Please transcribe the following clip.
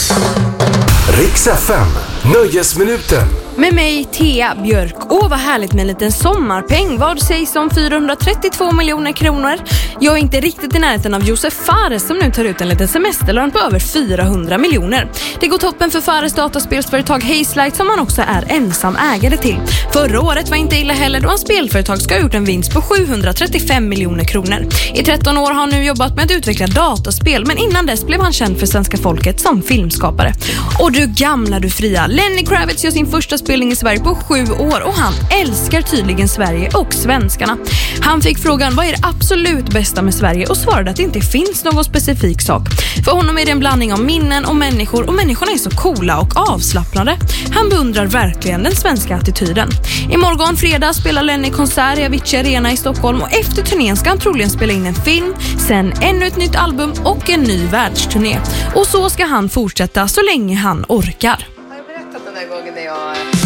Riks FM, Nöjesminuten. Med mig, Thea Björk. Vad härligt med en liten sommarpeng. Vad sägs om 432 miljoner kronor? Jag är inte riktigt i närheten av Josef Fares som nu tar ut en liten semesterlön på över 400 miljoner. Det går toppen för Fares dataspelsföretag Hazelight som han också är ensam ägare till. Förra året var inte illa heller då hans spelföretag ska ha gjort en vinst på 735 miljoner kronor. I 13 år har han nu jobbat med att utveckla dataspel, men innan dess blev han känd för svenska folket som filmskapare. Och du gamla, du fria. Lenny Kravitz gör sin första spelning i Sverige på 7 år och han älskar tydligen Sverige och svenskarna. Han fick frågan vad är det absolut bästa med Sverige och svarade att det inte finns någon specifik sak. För honom är det en blandning av minnen och människorna är så coola och avslappnade. Han beundrar verkligen den svenska attityden. Imorgon fredag spelar Lenny konsert i Avicii Arena i Stockholm och efter turnén ska han troligen spela in en film, sen ännu ett nytt album och en ny världsturné. Och så ska han fortsätta så länge han orkar.